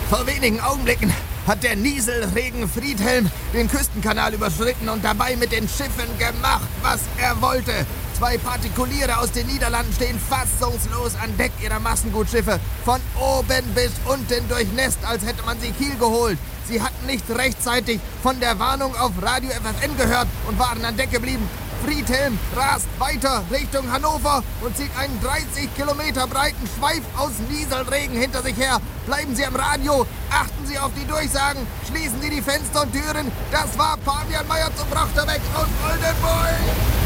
Vor wenigen Augenblicken hat der Nieselregen Friedhelm den Küstenkanal überschritten und dabei mit den Schiffen gemacht, was er wollte. 2 Partikuliere aus den Niederlanden stehen fassungslos an Deck ihrer Massengutschiffe, von oben bis unten durchnässt, als hätte man sie Kiel geholt. Sie hatten nicht rechtzeitig von der Warnung auf Radio FFN gehört und waren an Deck geblieben. Friedhelm rast weiter Richtung Hannover und zieht einen 30 Kilometer breiten Schweif aus Nieselregen hinter sich her. Bleiben Sie am Radio, achten Sie auf die Durchsagen, schließen Sie die Fenster und Türen. Das war Fabian Meyer zum Brochterweg aus Oldenburg.